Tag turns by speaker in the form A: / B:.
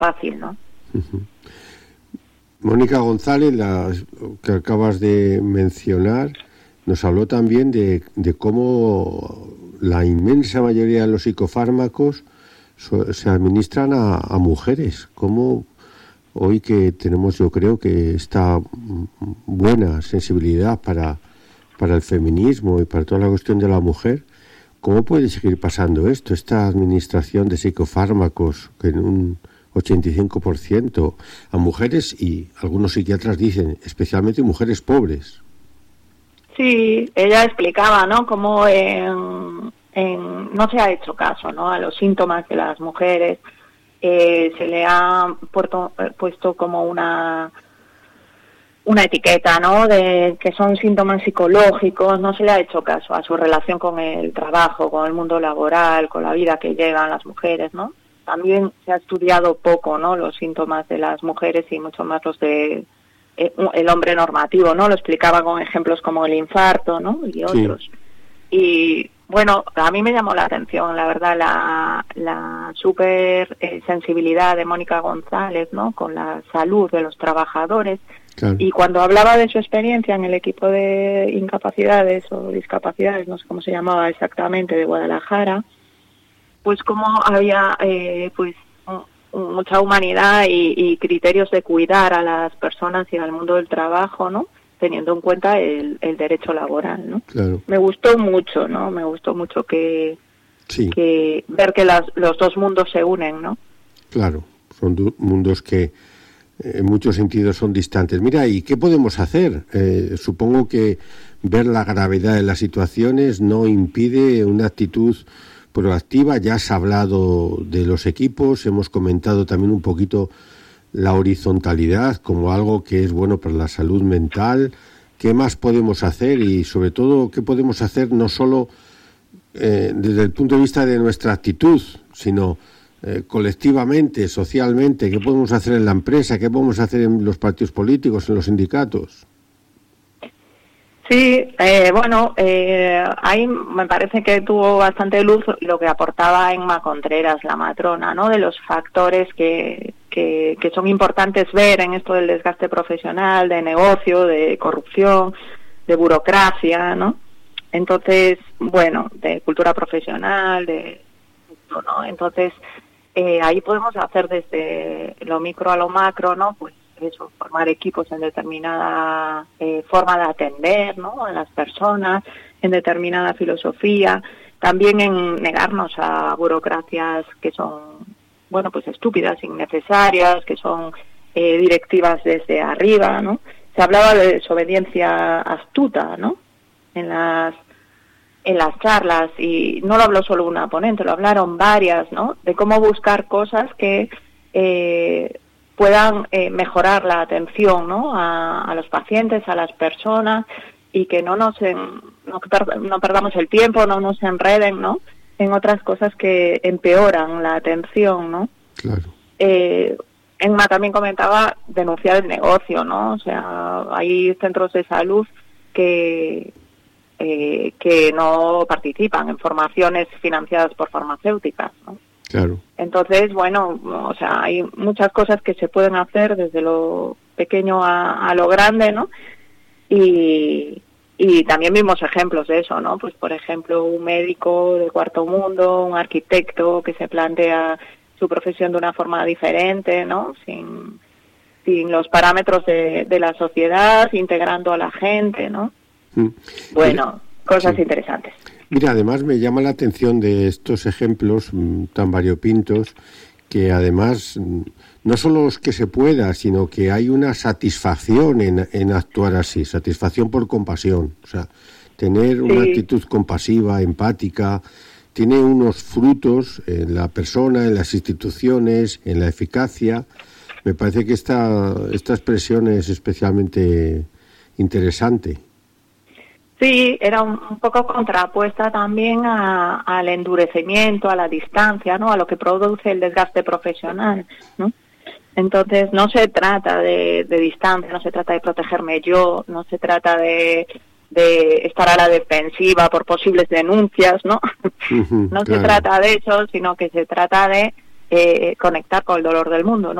A: fácil, ¿no?
B: Uh-huh. Mónica González, la que acabas de mencionar, nos habló también de cómo la inmensa mayoría de los psicofármacos se administran a mujeres. Cómo hoy que tenemos, yo creo que esta buena sensibilidad para el feminismo y para toda la cuestión de la mujer, ¿cómo puede seguir pasando esto? Esta administración de psicofármacos que en un 85% a mujeres, y algunos psiquiatras dicen especialmente mujeres pobres.
A: Sí, ella explicaba, ¿no?, cómo no se ha hecho caso, ¿no?, a los síntomas de las mujeres. Se le ha puesto como una etiqueta, ¿no?, de que son síntomas psicológicos. No se le ha hecho caso a su relación con el trabajo, con el mundo laboral, con la vida que llevan las mujeres, ¿no? También se ha estudiado poco, ¿no?, los síntomas de las mujeres y mucho más los de el hombre normativo, ¿no? Lo explicaba con ejemplos como el infarto, ¿no?, y otros. Sí. Y bueno, a mí me llamó la atención, la verdad, la súper sensibilidad de Mónica González, ¿no?, con la salud de los trabajadores. Claro. Y cuando hablaba de su experiencia en el equipo de incapacidades o discapacidades, no sé cómo se llamaba exactamente, de Guadalajara, pues como había mucha humanidad y criterios de cuidar a las personas y al mundo del trabajo, ¿no?, teniendo en cuenta el derecho laboral, ¿no? Claro. Me gustó mucho, ¿no? Me gustó mucho que ver que los dos mundos se unen, ¿no?
B: Claro, son mundos que en muchos sentidos son distantes. Mira, ¿y qué podemos hacer? Supongo que ver la gravedad de las situaciones no impide una actitud proactiva. Ya has hablado de los equipos, hemos comentado también un poquito la horizontalidad como algo que es bueno para la salud mental. ¿Qué más podemos hacer? Y sobre todo, ¿qué podemos hacer no solo desde el punto de vista de nuestra actitud, sino colectivamente, socialmente? ¿Qué podemos hacer en la empresa? ¿Qué podemos hacer en los partidos políticos, en los sindicatos?
A: Sí, ahí me parece que tuvo bastante luz lo que aportaba Emma Contreras, la matrona, ¿no?, de los factores que son importantes ver en esto del desgaste profesional, de negocio, de corrupción, de burocracia, ¿no? Entonces, bueno, de cultura profesional, ¿no? Entonces, ahí podemos hacer desde lo micro a lo macro, ¿no? Pues eso, formar equipos en determinada forma de atender, ¿no?, a las personas, en determinada filosofía, también en negarnos a burocracias que son, bueno, pues estúpidas, innecesarias, que son directivas desde arriba, ¿no? Se hablaba de desobediencia astuta, ¿no?, en las charlas, y no lo habló solo una ponente, lo hablaron varias, ¿no?, de cómo buscar cosas que puedan mejorar la atención, ¿no?, a los pacientes, a las personas, y que no perdamos el tiempo, no nos enreden, ¿no?, en otras cosas que empeoran la atención, ¿no?
B: Claro.
A: Emma también comentaba denunciar el negocio, ¿no? O sea, hay centros de salud que no participan en formaciones financiadas por farmacéuticas, ¿no?
B: Claro.
A: Entonces, bueno, o sea, hay muchas cosas que se pueden hacer desde lo pequeño a lo grande, ¿no? Y también vimos ejemplos de eso, ¿no? Pues, por ejemplo, un médico de cuarto mundo, un arquitecto que se plantea su profesión de una forma diferente, ¿no? Sin los parámetros de la sociedad, integrando a la gente, ¿no? Bueno, cosas interesantes.
B: Mira, además me llama la atención de estos ejemplos tan variopintos, que además no solo es que se pueda, sino que hay una satisfacción en actuar así, satisfacción por compasión. O sea, tener una actitud compasiva, empática, tiene unos frutos en la persona, en las instituciones, en la eficacia. Me parece que esta expresión es especialmente interesante.
A: Sí, era un poco contrapuesta también al endurecimiento, a la distancia, ¿no?, a lo que produce el desgaste profesional, ¿no? Entonces no se trata de distancia, no se trata de protegerme yo, no se trata de estar a la defensiva por posibles denuncias, ¿no? No claro. Se trata de eso, sino que se trata de conectar con el dolor del mundo, ¿no?